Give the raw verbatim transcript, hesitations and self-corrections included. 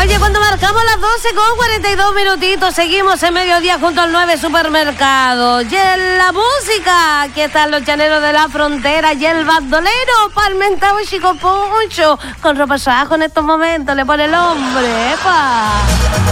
Oye, cuando marcamos las doce con cuarenta y dos minutitos, seguimos en mediodía junto al nueve Supermercado. Y en la música, aquí están los llaneros de la frontera y el bandolero Palmentado y Chico Poncho. Con ropa sajo en estos momentos, le pone el hombre, ¡epa!